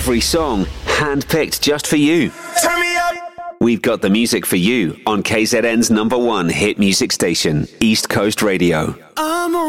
Every song handpicked just for you. Turn me up. We've got the music for you on KZN's #1 hit music station, East Coast Radio. I'm on